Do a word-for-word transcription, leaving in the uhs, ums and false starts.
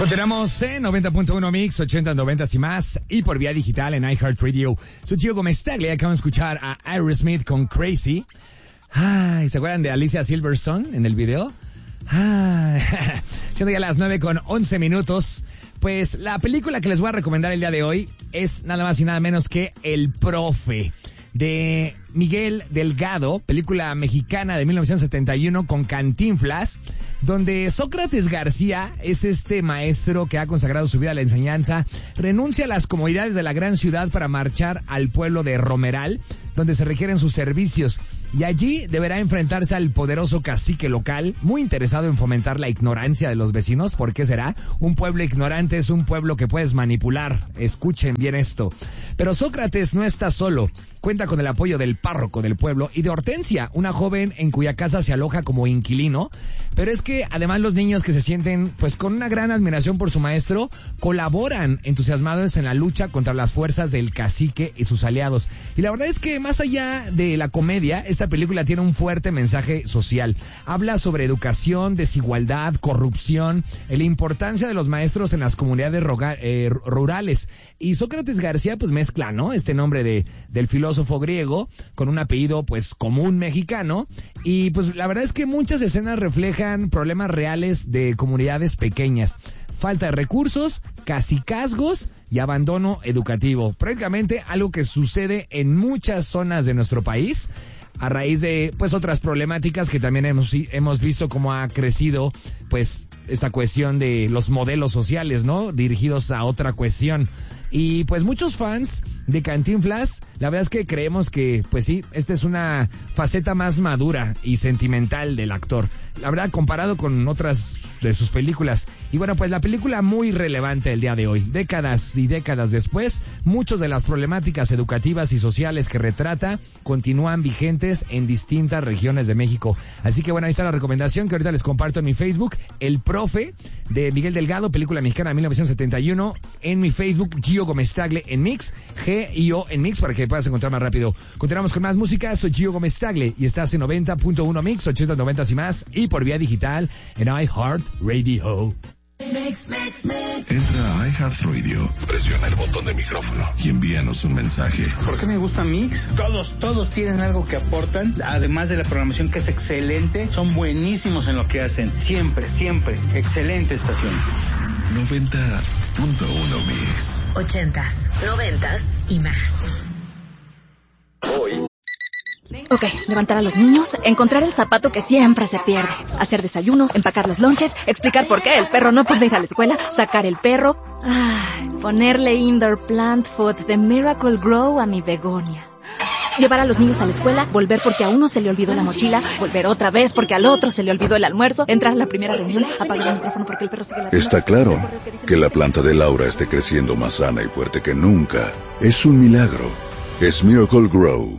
Continuamos en noventa punto uno Mix, ochenta, noventa y más, y por vía digital en iHeartRadio. Soy Gio Gómez Tagle, acabo de escuchar a Aerosmith con Crazy. Ay, ¿se acuerdan de Alicia Silverstone en el video? Ay, siendo ya las nueve con once minutos. Pues la película que les voy a recomendar el día de hoy es nada más y nada menos que El Profe, de Miguel Delgado, película mexicana de mil novecientos setenta y uno con Cantinflas, donde Sócrates García es este maestro que ha consagrado su vida a la enseñanza, renuncia a las comodidades de la gran ciudad para marchar al pueblo de Romeral, donde se requieren sus servicios, y allí deberá enfrentarse al poderoso cacique local, muy interesado en fomentar la ignorancia de los vecinos. ¿Por qué será? Un pueblo ignorante es un pueblo que puedes manipular. Escuchen bien esto. Pero Sócrates no está solo. Cuenta con el apoyo del párroco del pueblo y de Hortensia, una joven en cuya casa se aloja como inquilino. Pero es que además los niños, que se sienten pues con una gran admiración por su maestro, colaboran entusiasmados en la lucha contra las fuerzas del cacique y sus aliados. Y la verdad es que más allá de la comedia, esta película tiene un fuerte mensaje social. Habla sobre educación, desigualdad, corrupción, la importancia de los maestros en las comunidades roga, eh, rurales. Y Sócrates García pues mezcla, ¿no?, este nombre de del filósofo griego con un apellido pues común mexicano. Y pues la verdad es que muchas escenas reflejan problemas reales de comunidades pequeñas. Falta de recursos, cacicazgos y abandono educativo. Prácticamente algo que sucede en muchas zonas de nuestro país a raíz de pues otras problemáticas que también hemos, hemos visto cómo ha crecido pues esta cuestión de los modelos sociales, ¿no?, dirigidos a otra cuestión. Y pues muchos fans de Cantinflas, la verdad es que creemos que, pues sí, esta es una faceta más madura y sentimental del actor, la verdad, comparado con otras de sus películas. Y bueno, pues la película muy relevante el día de hoy. Décadas y décadas después, muchas de las problemáticas educativas y sociales que retrata continúan vigentes en distintas regiones de México. Así que bueno, ahí está la recomendación que ahorita les comparto en mi Facebook, El Profe, de Miguel Delgado, película mexicana de mil novecientos setenta y uno, en mi Facebook, Gio Gómez Tagle en Mix, G I O en Mix, para que puedas encontrar más rápido. Continuamos con más música. Soy Gio Gómez Tagle y estás en noventa punto uno Mix, ochenta, noventa y más, y por vía digital en iHeartRadio. Mix, mix, mix. Entra a iHeartRadio, presiona el botón de micrófono y envíanos un mensaje. ¿Por qué me gusta Mix? Todos, todos tienen algo que aportan, además de la programación que es excelente, son buenísimos en lo que hacen. Siempre, siempre, excelente estación. noventa punto uno Mix. Ochentas, noventas y más. Hoy. Ok, levantar a los niños, encontrar el zapato que siempre se pierde, hacer desayuno, empacar los lonches, explicar por qué el perro no puede ir a la escuela, sacar el perro, ay, ponerle indoor plant food de Miracle Grow a mi begonia. Llevar a los niños a la escuela, volver porque a uno se le olvidó la mochila, volver otra vez porque al otro se le olvidó el almuerzo, entrar a la primera reunión, apagar el micrófono porque el perro sigue ladrando. Está claro que la planta de Laura esté creciendo más sana y fuerte que nunca. Es un milagro. Es Miracle Grow.